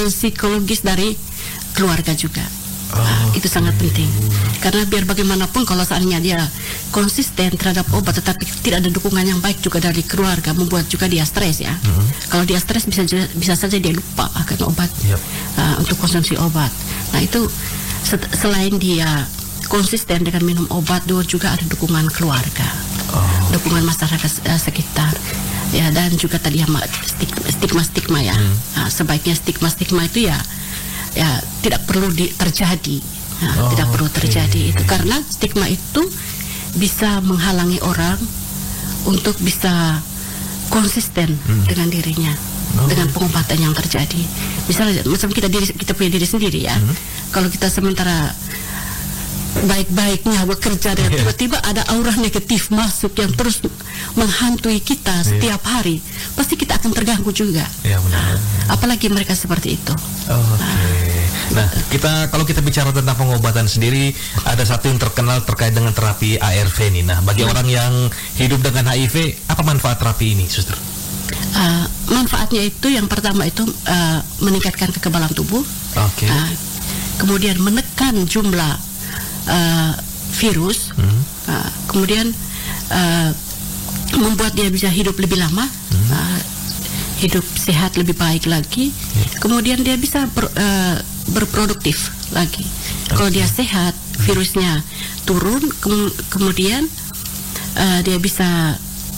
dukungan psikologis dari keluarga juga. Itu sangat penting. Karena biar bagaimanapun kalau seandainya dia konsisten terhadap obat tetapi tidak ada dukungan yang baik juga dari keluarga, membuat juga dia stres ya. Kalau dia stres bisa saja dia lupa akan obat, untuk konsumsi obat. Nah itu selain dia konsisten dengan minum obat, juga ada dukungan keluarga, dukungan masyarakat sekitar. Ya, dan juga tadi stigma ya. Sebaiknya stigma itu ya tidak perlu terjadi. Tidak perlu terjadi itu, karena stigma itu bisa menghalangi orang untuk bisa konsisten dengan dirinya, dengan pengobatan yang terjadi. Misalnya macam kita punya diri sendiri ya. Kalau kita sementara baik-baiknya bekerja dan tiba-tiba ada aura negatif masuk yang terus menghantui kita setiap hari, pasti kita akan terganggu juga. Ya, benar. Apalagi mereka seperti itu. Nah, kalau kita bicara tentang pengobatan sendiri, ada satu yang terkenal terkait dengan terapi ARV nih. Nah, bagi orang yang hidup dengan HIV, apa manfaat terapi ini, Suster? Manfaatnya itu yang pertama itu meningkatkan kekebalan tubuh. Kemudian menekan jumlah virus, kemudian membuat dia bisa hidup lebih lama, hidup sehat lebih baik lagi. Kemudian dia bisa berproduktif lagi. Kalau dia sehat, virusnya turun, kemudian dia bisa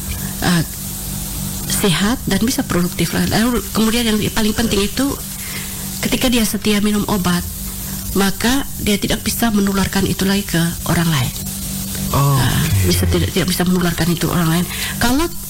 sehat dan bisa produktif lagi. Lalu kemudian yang paling penting itu ketika dia setia minum obat, maka dia tidak bisa menularkan itu lagi ke orang lain. Tidak bisa menularkan itu orang lain. Kalau